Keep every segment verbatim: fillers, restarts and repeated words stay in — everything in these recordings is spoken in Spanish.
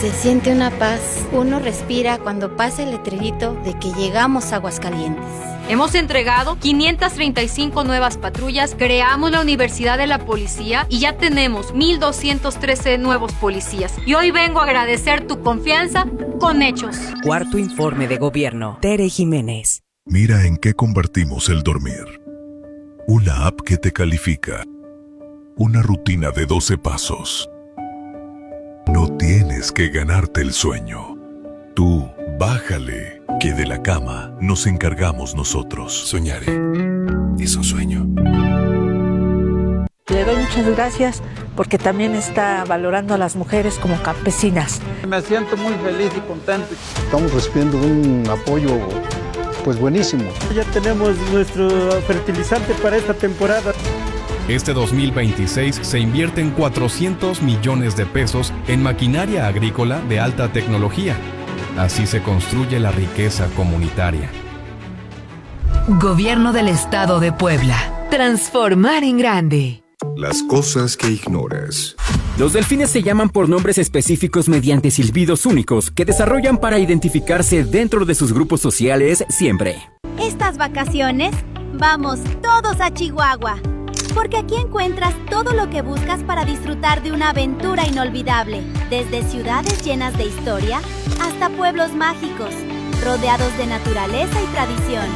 Se siente una paz. Uno respira cuando pasa el letrerito de que llegamos a Aguascalientes. Hemos entregado quinientas treinta y cinco nuevas patrullas, creamos la Universidad de la Policía y ya tenemos mil doscientos trece nuevos policías. Y hoy vengo a agradecer tu confianza con hechos. Cuarto informe de gobierno. Tere Jiménez. Mira en qué convertimos el dormir. Una app que te califica. Una rutina de doce pasos. No tienes que ganarte el sueño. Tú, bájale, que de la cama nos encargamos nosotros. Soñaré es un sueño. Le doy muchas gracias porque también está valorando a las mujeres como campesinas. Me siento muy feliz y contento. Estamos recibiendo un apoyo pues buenísimo. Ya tenemos nuestro fertilizante para esta temporada. Este dos mil veintiséis se invierten cuatrocientos millones de pesos en maquinaria agrícola de alta tecnología. Así se construye la riqueza comunitaria. Gobierno del Estado de Puebla. Transformar en grande. Las cosas que ignoras. Los delfines se llaman por nombres específicos mediante silbidos únicos que desarrollan para identificarse dentro de sus grupos sociales siempre. Estas vacaciones, vamos todos a Chihuahua. Porque aquí encuentras todo lo que buscas para disfrutar de una aventura inolvidable. Desde ciudades llenas de historia hasta pueblos mágicos, rodeados de naturaleza y tradición.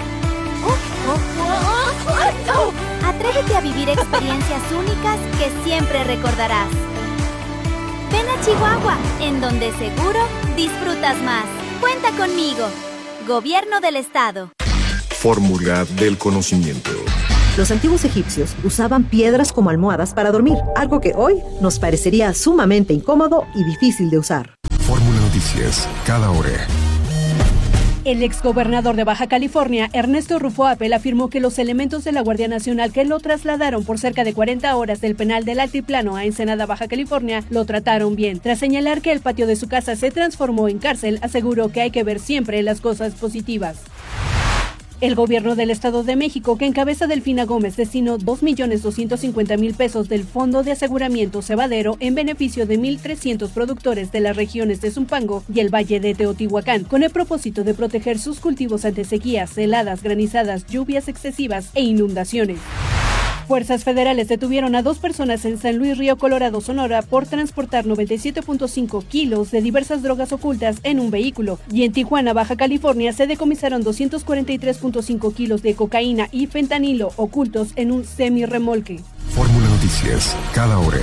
Atrévete a vivir experiencias únicas que siempre recordarás. Ven a Chihuahua, en donde seguro disfrutas más. Cuenta conmigo. Gobierno del Estado. Fórmula del conocimiento. Los antiguos egipcios usaban piedras como almohadas para dormir, algo que hoy nos parecería sumamente incómodo y difícil de usar. Fórmula Noticias, cada hora. El exgobernador de Baja California, Ernesto Rufo Appel, afirmó que los elementos de la Guardia Nacional que lo trasladaron por cerca de cuarenta horas del penal del Altiplano a Ensenada, Baja California, lo trataron bien. Tras señalar que el patio de su casa se transformó en cárcel, aseguró que hay que ver siempre las cosas positivas. El gobierno del Estado de México, que encabeza Delfina Gómez, destinó dos millones doscientos cincuenta mil pesos del Fondo de Aseguramiento Cebadero en beneficio de mil trescientos productores de las regiones de Zumpango y el Valle de Teotihuacán, con el propósito de proteger sus cultivos ante sequías, heladas, granizadas, lluvias excesivas e inundaciones. Fuerzas federales detuvieron a dos personas en San Luis Río Colorado, Sonora, por transportar noventa y siete punto cinco kilos de diversas drogas ocultas en un vehículo. Y en Tijuana, Baja California, se decomisaron doscientos cuarenta y tres punto cinco kilos de cocaína y fentanilo ocultos en un semirremolque. Fórmula Noticias, cada hora.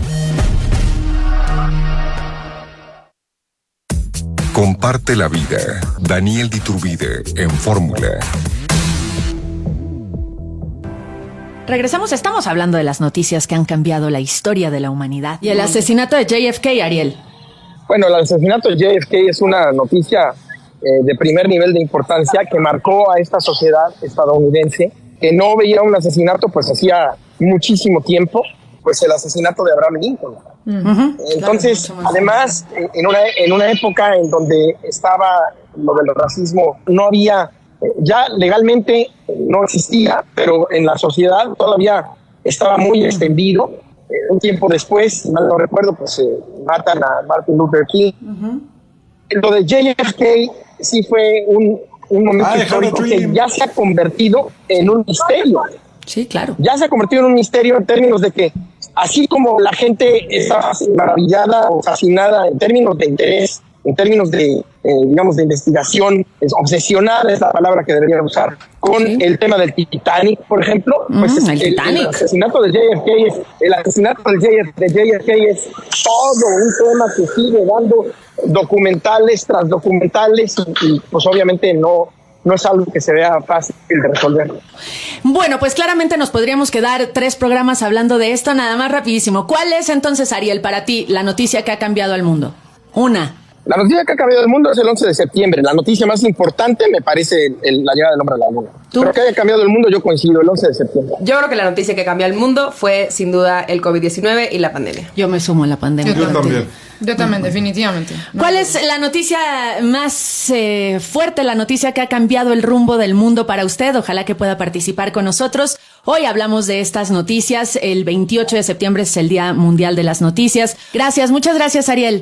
Comparte la vida. Daniel Diturbide en Fórmula. Regresamos, estamos hablando de las noticias que han cambiado la historia de la humanidad. Y el asesinato de J F K, Ariel. Bueno, el asesinato de J F K es una noticia eh, de primer nivel de importancia que marcó a esta sociedad estadounidense, que no veía un asesinato pues hacía muchísimo tiempo, pues el asesinato de Abraham Lincoln. Uh-huh. Entonces, claro, además, en una, en una época en donde estaba lo del racismo, no había... Ya legalmente no existía, pero en la sociedad todavía estaba muy extendido. Eh, un tiempo después, si mal no recuerdo, pues eh, matan a Martin Luther King. Uh-huh. Lo de J F K sí fue un, un momento ah, histórico que ya se ha convertido en un misterio. Sí, claro. Ya se ha convertido en un misterio en términos de que, así como la gente está maravillada o fascinada en términos de interés, en términos de, eh, digamos, de investigación, es obsesionada es la palabra que debería usar, con sí. el tema del Titanic, por ejemplo, mm, pues el, el, Titanic. el asesinato de J F K es, el asesinato de J F, de J F K es todo un tema que sigue dando documentales tras documentales y, y pues obviamente no, no es algo que se vea fácil de resolver. Bueno, pues claramente nos podríamos quedar tres programas hablando de esto, nada más rapidísimo. ¿Cuál es entonces, Ariel, para ti la noticia que ha cambiado al mundo? Una. La noticia que ha cambiado el mundo es el once de septiembre. La noticia más importante me parece el, la llegada del hombre a la luna. ¿Tú? Pero que haya cambiado el mundo, yo coincido, el once de septiembre. Yo creo que la noticia que cambió el mundo fue, sin duda, el covid diecinueve y la pandemia. Yo me sumo a la pandemia. Yo también. Yo también, definitivamente. ¿Cuál es la noticia más eh, fuerte, la noticia que ha cambiado el rumbo del mundo para usted? Ojalá que pueda participar con nosotros. Hoy hablamos de estas noticias. El veintiocho de septiembre es el Día Mundial de las Noticias. Gracias, muchas gracias, Ariel.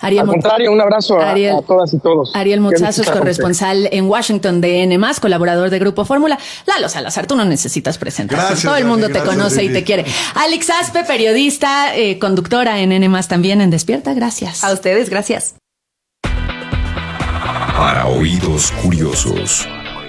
Ariel Al contrario, un abrazo a, Ariel, a todas y todos. Ariel Mozazos, corresponsal en Washington de N más, colaborador de Grupo Fórmula. Lalo Salazar, tú no necesitas presentación. Gracias, Todo el mundo Dani, te gracias, conoce Dani. y te quiere. Alex Aspe, periodista, eh, conductora en N más también en Despierta. Gracias. A ustedes, gracias. Para oídos curiosos.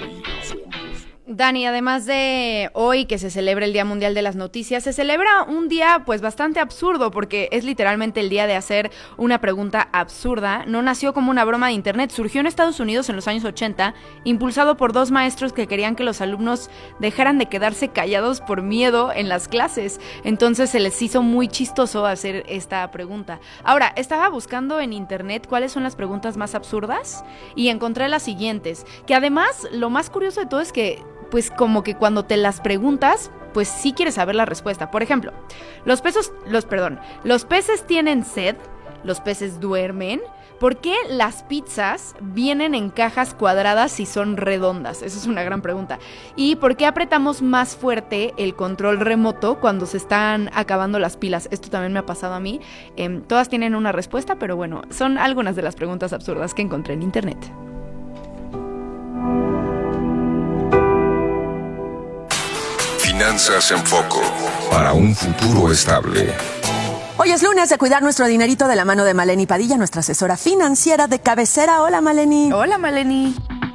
Dani, además de hoy que se celebra el Día Mundial de las Noticias, se celebra un día pues bastante absurdo porque es literalmente el día de hacer una pregunta absurda. No nació como una broma de internet, surgió en Estados Unidos en los años ochenta, impulsado por dos maestros que querían que los alumnos dejaran de quedarse callados por miedo en las clases. Entonces se les hizo muy chistoso hacer esta pregunta. Ahora, estaba buscando en internet cuáles son las preguntas más absurdas y encontré las siguientes, que además lo más curioso de todo es que pues como que cuando te las preguntas, pues sí quieres saber la respuesta. Por ejemplo, los peces, los, perdón, los peces tienen sed, los peces duermen. ¿Por qué las pizzas vienen en cajas cuadradas si son redondas? Esa es una gran pregunta. ¿Y por qué apretamos más fuerte el control remoto cuando se están acabando las pilas? Esto también me ha pasado a mí. Eh, todas tienen una respuesta, pero bueno, son algunas de las preguntas absurdas que encontré en internet. Finanzas en Foco, para un futuro estable. Hoy es lunes de cuidar nuestro dinerito de la mano de Maleni Padilla, nuestra asesora financiera de cabecera. Hola, Maleni. Hola, Maleni.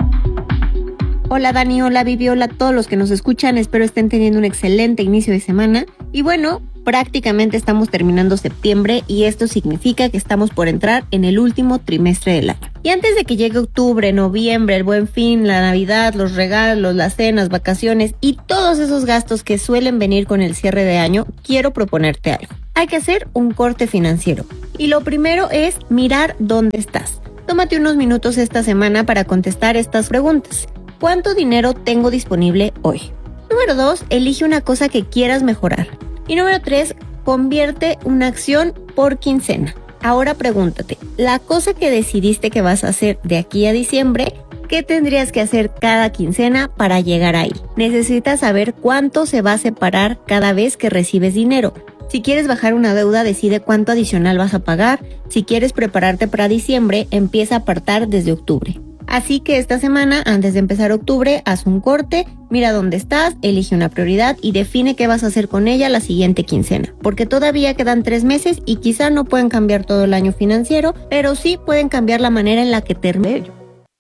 Hola, Dani. Hola, Vivi. Hola a todos los que nos escuchan. Espero estén teniendo un excelente inicio de semana. Y bueno, prácticamente estamos terminando septiembre y esto significa que estamos por entrar en el último trimestre del año. Y antes de que llegue octubre, noviembre, el Buen Fin, la Navidad, los regalos, las cenas, vacaciones y todos esos gastos que suelen venir con el cierre de año, quiero proponerte algo. Hay que hacer un corte financiero. Y lo primero es mirar dónde estás. Tómate unos minutos esta semana para contestar estas preguntas. ¿Cuánto dinero tengo disponible hoy? Número dos, elige una cosa que quieras mejorar. Y número tres, convierte una acción por quincena. Ahora pregúntate, la cosa que decidiste que vas a hacer de aquí a diciembre, ¿qué tendrías que hacer cada quincena para llegar ahí? Necesitas saber cuánto se va a separar cada vez que recibes dinero. Si quieres bajar una deuda, decide cuánto adicional vas a pagar. Si quieres prepararte para diciembre, empieza a apartar desde octubre. Así que esta semana, antes de empezar octubre, haz un corte, mira dónde estás, elige una prioridad y define qué vas a hacer con ella la siguiente quincena. Porque todavía quedan tres meses y quizá no pueden cambiar todo el año financiero, pero sí pueden cambiar la manera en la que termine.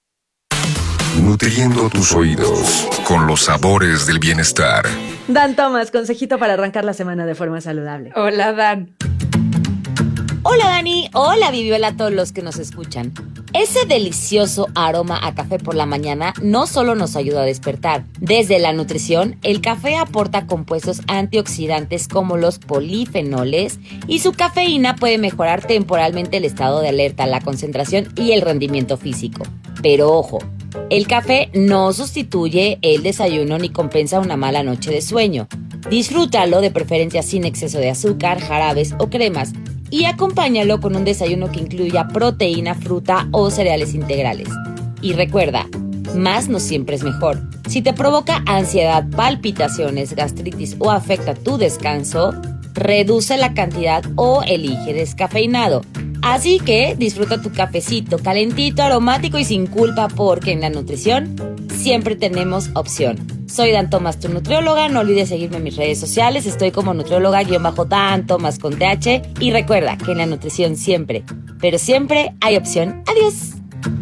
Nutriendo tus oídos con los sabores del bienestar. Dan Thomas, consejito para arrancar la semana de forma saludable. Hola, Dan. Hola, Dani. Hola, Vivi. Hola a todos los que nos escuchan. Ese delicioso aroma a café por la mañana no solo nos ayuda a despertar. Desde la nutrición, el café aporta compuestos antioxidantes como los polifenoles y su cafeína puede mejorar temporalmente el estado de alerta, la concentración y el rendimiento físico. Pero ojo, el café no sustituye el desayuno ni compensa una mala noche de sueño. Disfrútalo de preferencia sin exceso de azúcar, jarabes o cremas. Y acompáñalo con un desayuno que incluya proteína, fruta o cereales integrales. Y recuerda, más no siempre es mejor. Si te provoca ansiedad, palpitaciones, gastritis o afecta tu descanso, reduce la cantidad o elige descafeinado. Así que disfruta tu cafecito calentito, aromático y sin culpa, porque en la nutrición siempre tenemos opción. Soy Dan Thomas, tu nutrióloga. No olvides seguirme en mis redes sociales. Estoy como nutrióloga-Dan Thomas con T H. Y recuerda que en la nutrición siempre, pero siempre hay opción. Adiós.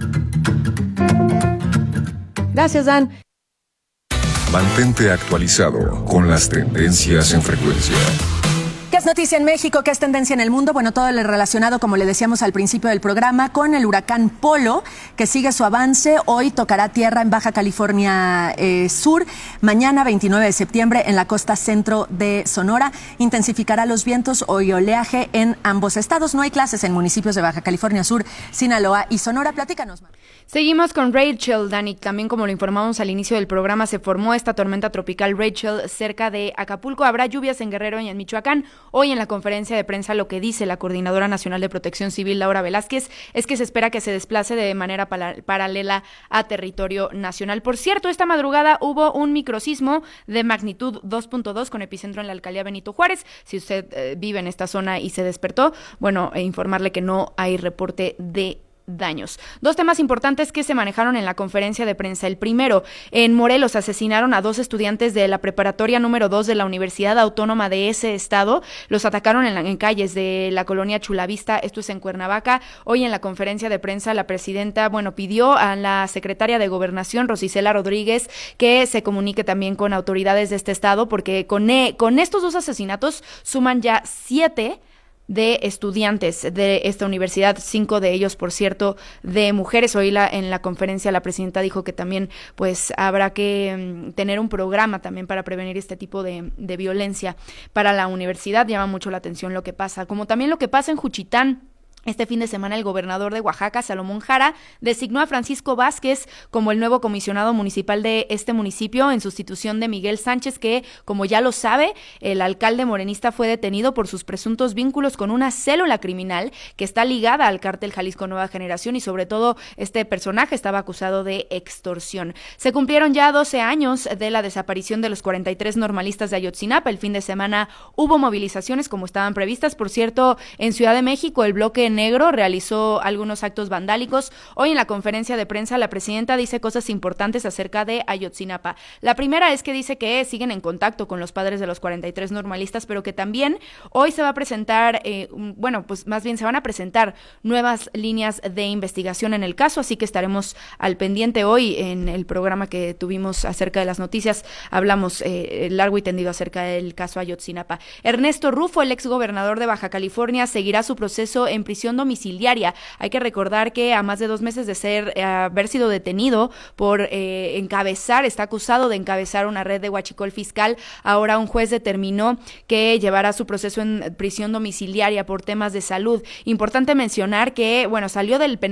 Gracias, Dan. Mantente actualizado con las tendencias en frecuencia. ¿Qué es noticia en México? ¿Qué es tendencia en el mundo? Bueno, todo lo relacionado, como le decíamos al principio del programa, con el huracán Polo, que sigue su avance. Hoy tocará tierra en Baja California eh, Sur. Mañana, veintinueve de septiembre, en la costa centro de Sonora. Intensificará los vientos y oleaje en ambos estados. No hay clases en municipios de Baja California Sur, Sinaloa y Sonora. Platícanos, Mar. Seguimos con Rachel, Dani. También, como lo informamos al inicio del programa, se formó esta tormenta tropical Rachel cerca de Acapulco. Habrá lluvias en Guerrero y en Michoacán. Hoy en la conferencia de prensa lo que dice la Coordinadora Nacional de Protección Civil, Laura Velázquez, es que se espera que se desplace de manera para- paralela a territorio nacional. Por cierto, esta madrugada hubo un microsismo de magnitud dos punto dos con epicentro en la alcaldía Benito Juárez. Si usted eh, vive en esta zona y se despertó, bueno, eh, informarle que no hay reporte de daños. Dos temas importantes que se manejaron en la conferencia de prensa. El primero, en Morelos asesinaron a dos estudiantes de la preparatoria número dos de la Universidad Autónoma de ese estado. Los atacaron en, la, en calles de la colonia Chulavista, esto es en Cuernavaca. Hoy en la conferencia de prensa la presidenta, bueno, pidió a la secretaria de Gobernación, Rosicela Rodríguez, que se comunique también con autoridades de este estado, porque con, e, con estos dos asesinatos suman ya siete de estudiantes de esta universidad, cinco de ellos, por cierto, de mujeres. Hoy la, en la conferencia la presidenta dijo que también pues habrá que um, tener un programa también para prevenir este tipo de, de violencia para la universidad. Llama mucho la atención lo que pasa, como también lo que pasa en Juchitán. Este fin de semana el gobernador de Oaxaca, Salomón Jara, designó a Francisco Vázquez como el nuevo comisionado municipal de este municipio en sustitución de Miguel Sánchez, que, como ya lo sabe, el alcalde morenista fue detenido por sus presuntos vínculos con una célula criminal que está ligada al cártel Jalisco Nueva Generación, y sobre todo este personaje estaba acusado de extorsión. Se cumplieron ya doce años de la desaparición de los cuarenta y tres normalistas de Ayotzinapa. El fin de semana hubo movilizaciones como estaban previstas. Por cierto, en Ciudad de México el bloque negro realizó algunos actos vandálicos. Hoy en la conferencia de prensa la presidenta dice cosas importantes acerca de Ayotzinapa. La primera es que dice que siguen en contacto con los padres de los cuarenta y tres normalistas, pero que también hoy se va a presentar, eh, bueno, pues más bien se van a presentar nuevas líneas de investigación en el caso, así que estaremos al pendiente. Hoy en el programa que tuvimos acerca de las noticias hablamos eh, largo y tendido acerca del caso Ayotzinapa. Ernesto Rufo, el exgobernador de Baja California, seguirá su proceso en prisión domiciliaria. Hay que recordar que a más de dos meses de ser eh, haber sido detenido por eh, encabezar, está acusado de encabezar una red de huachicol fiscal. Ahora un juez determinó que llevará su proceso en prisión domiciliaria por temas de salud. Importante mencionar que, bueno, salió del penal